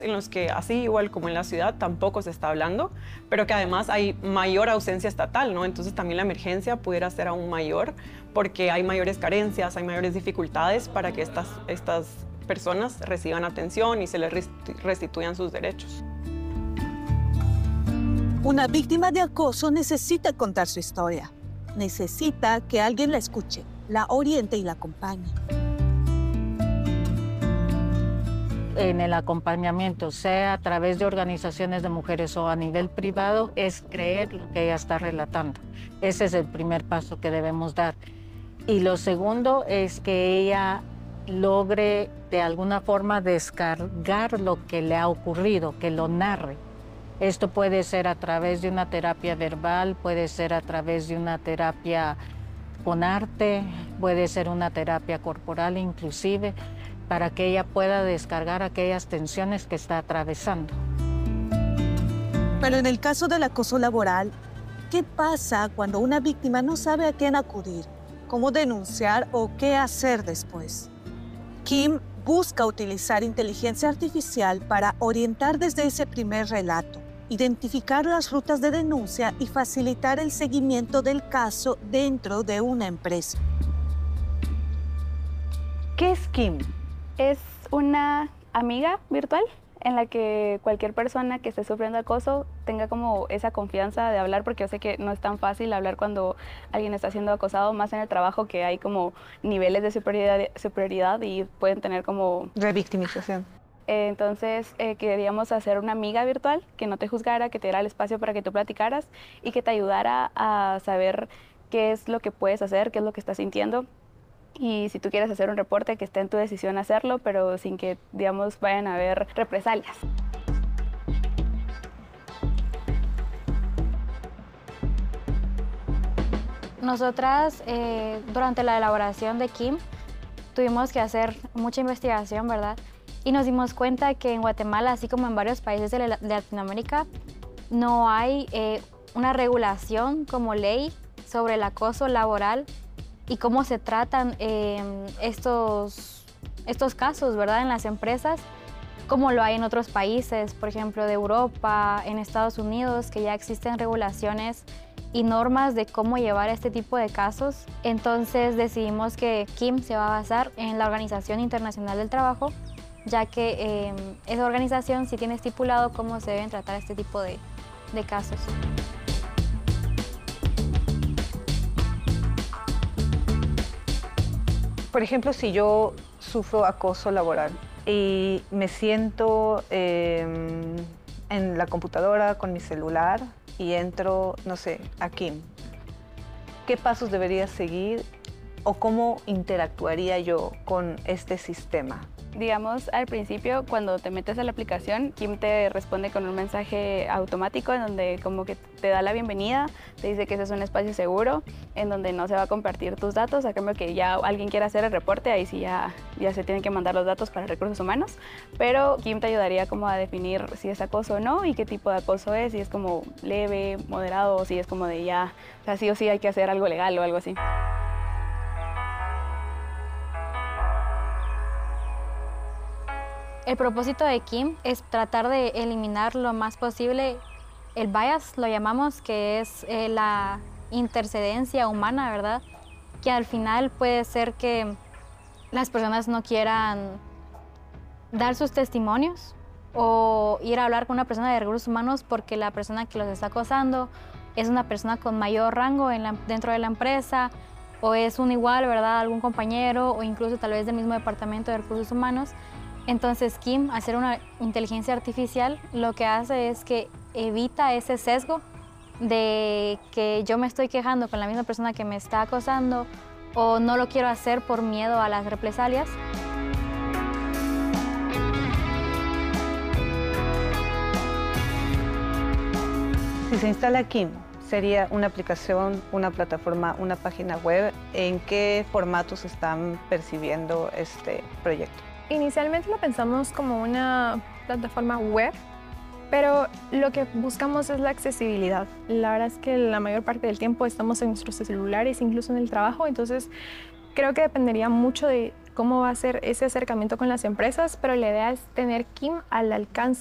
en los que, así igual como en la ciudad, tampoco se está hablando, pero que además hay mayor ausencia estatal, ¿no? Entonces también la emergencia pudiera ser aún mayor porque hay mayores carencias, hay mayores dificultades para que estas personas reciban atención y se les restituyan sus derechos. Una víctima de acoso necesita contar su historia. Necesita que alguien la escuche, la oriente y la acompañe. En el acompañamiento, sea a través de organizaciones de mujeres o a nivel privado, es creer lo que ella está relatando. Ese es el primer paso que debemos dar. Y lo segundo es que ella logre de alguna forma descargar lo que le ha ocurrido, que lo narre. Esto puede ser a través de una terapia verbal, puede ser a través de una terapia con arte, puede ser una terapia corporal inclusive, para que ella pueda descargar aquellas tensiones que está atravesando. Pero en el caso del acoso laboral, ¿qué pasa cuando una víctima no sabe a quién acudir, cómo denunciar o qué hacer después? Kim busca utilizar inteligencia artificial para orientar desde ese primer relato, identificar las rutas de denuncia y facilitar el seguimiento del caso dentro de una empresa. ¿Qué es Kim? Es una amiga virtual en la que cualquier persona que esté sufriendo acoso tenga como esa confianza de hablar, porque yo sé que no es tan fácil hablar cuando alguien está siendo acosado, más en el trabajo, que hay como niveles de superioridad y pueden tener como... revictimización. Entonces queríamos hacer una amiga virtual que no te juzgara, que te diera el espacio para que tú platicaras y que te ayudara a saber qué es lo que puedes hacer, qué es lo que estás sintiendo. Y si tú quieres hacer un reporte, que esté en tu decisión hacerlo, pero sin que, digamos, vayan a haber represalias. Nosotras, durante la elaboración de Kim, tuvimos que hacer mucha investigación, ¿verdad? Y nos dimos cuenta que en Guatemala, así como en varios países de Latinoamérica, no hay una regulación como ley sobre el acoso laboral y cómo se tratan estos casos, ¿verdad?, en las empresas, como lo hay en otros países, por ejemplo, de Europa, en Estados Unidos, que ya existen regulaciones y normas de cómo llevar este tipo de casos. Entonces decidimos que Kim se va a basar en la Organización Internacional del Trabajo, ya que esa organización sí tiene estipulado cómo se deben tratar este tipo de casos. Por ejemplo, si yo sufro acoso laboral y me siento en la computadora con mi celular y entro, no sé, a Kim, ¿qué pasos debería seguir o cómo interactuaría yo con este sistema? Digamos, al principio, cuando te metes a la aplicación, Kim te responde con un mensaje automático en donde como que te da la bienvenida, te dice que ese es un espacio seguro, en donde no se va a compartir tus datos, a cambio que ya alguien quiera hacer el reporte, ahí sí ya se tienen que mandar los datos para recursos humanos, pero Kim te ayudaría como a definir si es acoso o no y qué tipo de acoso es, si es como leve, moderado, o si es como de ya, o sea, sí o sí hay que hacer algo legal o algo así. El propósito de Kim es tratar de eliminar lo más posible el bias, lo llamamos, que es la intercedencia humana, ¿verdad? Que al final puede ser que las personas no quieran dar sus testimonios o ir a hablar con una persona de recursos humanos porque la persona que los está acosando es una persona con mayor rango dentro de la empresa, o es un igual, ¿verdad?, algún compañero o incluso tal vez del mismo departamento de recursos humanos. Entonces Kim, al ser una inteligencia artificial, lo que hace es que evita ese sesgo de que yo me estoy quejando con la misma persona que me está acosando o no lo quiero hacer por miedo a las represalias. Si se instala Kim, sería una aplicación, una plataforma, una página web. ¿En qué formatos están percibiendo este proyecto? Inicialmente lo pensamos como una plataforma web, pero lo que buscamos es la accesibilidad. La verdad es que la mayor parte del tiempo estamos en nuestros celulares, incluso en el trabajo, entonces creo que dependería mucho de cómo va a ser ese acercamiento con las empresas, pero la idea es tener Kim al alcance